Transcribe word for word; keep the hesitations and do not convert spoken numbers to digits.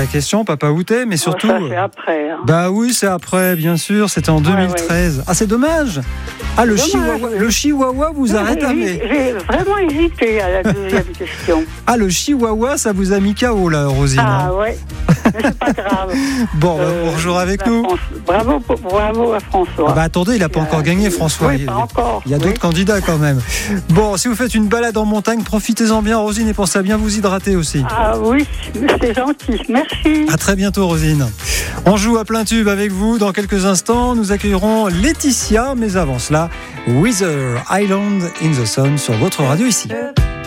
la question, Papa Outé, mais surtout... Oh, ça, c'est après. Hein. Bah oui, c'est après, bien sûr, c'était en deux mille treize. Ouais, ouais. Ah, c'est dommage. Ah, le, dommage, chihuahua, oui. le chihuahua vous a rétamé. J'ai vraiment hésité à la deuxième question. Ah, le chihuahua, ça vous a mis K O, là, Rosine. Ah, hein. Ouais, mais c'est pas grave. Bon, bah, euh, bonjour avec nous. France... Bravo, bravo à François. Ah bah attendez, il n'a pas euh, encore gagné, François. Oui, pas encore. Il y a oui. d'autres candidats quand même. Bon, si vous faites une balade en montagne, profitez-en bien, Rosine, et pensez à bien vous hydrater aussi. Ah oui, c'est gentil. Merci. À très bientôt, Rosine. On joue à plein tube avec vous. Dans quelques instants, nous accueillerons Laetitia. Mais avant cela, Weather Island in the Sun sur votre radio ici.